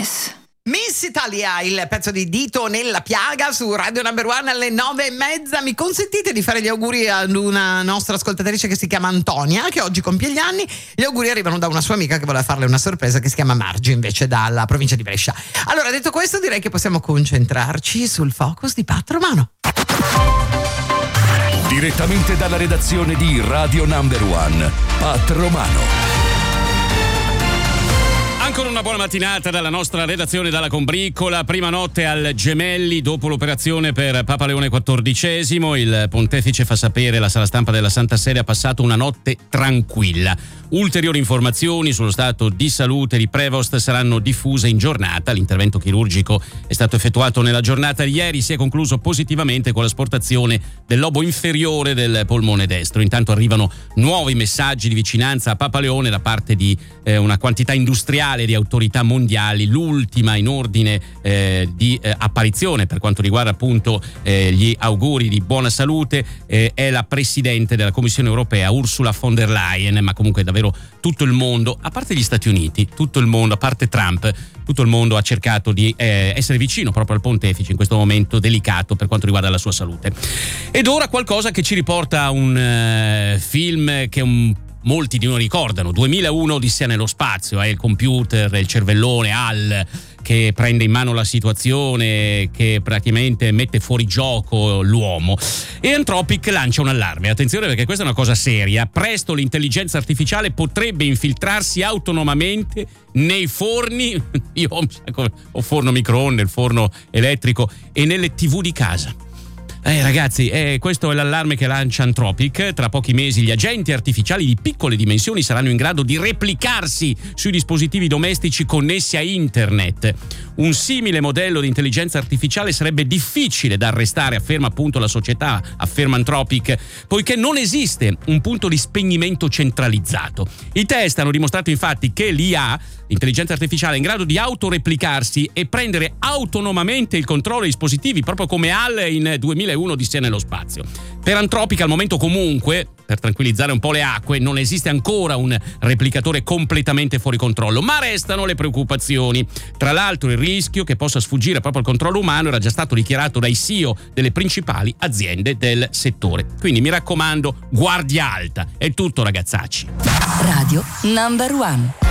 Genius. Miss Italia, il pezzo di Dito nella piaga su Radio Number One alle 9:30. Mi consentite di fare gli auguri ad una nostra ascoltatrice che si chiama Antonia, che oggi compie gli anni. Gli auguri arrivano da una sua amica che voleva farle una sorpresa, che si chiama Margi, invece dalla provincia di Brescia. Allora, detto questo, direi che possiamo concentrarci sul focus di Pat Romano. Direttamente dalla redazione di Radio Number One, Pat Romano. Ancora una buona mattinata dalla nostra redazione dalla Combriccola. Prima notte al Gemelli dopo l'operazione per Papa Leone XIV. Il pontefice fa sapere alla sala stampa della Santa Sede ha passato una notte tranquilla. Ulteriori informazioni sullo stato di salute di Prevost saranno diffuse in giornata. L'intervento chirurgico è stato effettuato nella giornata di ieri, si è concluso positivamente con l'asportazione del lobo inferiore del polmone destro. Intanto arrivano nuovi messaggi di vicinanza a Papa Leone da parte di una quantità industriale di autorità mondiali. L'ultima in ordine di apparizione per quanto riguarda appunto gli auguri di buona salute è la presidente della Commissione Europea Ursula von der Leyen, ma comunque davvero tutto il mondo, a parte gli Stati Uniti, tutto il mondo, a parte Trump, tutto il mondo ha cercato di essere vicino proprio al pontefice in questo momento delicato per quanto riguarda la sua salute. Ed ora qualcosa che ci riporta a un film che molti di noi ricordano, 2001 Odissea nello spazio, il computer, il cervellone HAL che prende in mano la situazione, che praticamente mette fuori gioco l'uomo. E Anthropic lancia un allarme. Attenzione, perché questa è una cosa seria. Presto l'intelligenza artificiale potrebbe infiltrarsi autonomamente nei forni, io ho forno microonde, il forno elettrico, e nelle TV di casa. Ragazzi, questo è l'allarme che lancia Anthropic. Tra pochi mesi gli agenti artificiali di piccole dimensioni saranno in grado di replicarsi sui dispositivi domestici connessi a internet. Un simile modello di intelligenza artificiale sarebbe difficile da arrestare, afferma appunto la società, afferma Anthropic, poiché non esiste un punto di spegnimento centralizzato. I test hanno dimostrato infatti che l'IA, l'intelligenza artificiale, è in grado di autoreplicarsi e prendere autonomamente il controllo dei dispositivi, proprio come HAL in 2001 Odissea nello spazio. Per Anthropic al momento, comunque, per tranquillizzare un po' le acque, non esiste ancora un replicatore completamente fuori controllo, ma restano le preoccupazioni. Tra l'altro il rischio che possa sfuggire proprio al controllo umano era già stato dichiarato dai CEO delle principali aziende del settore. Quindi mi raccomando, guardia alta. È tutto, ragazzacci. Radio Number One.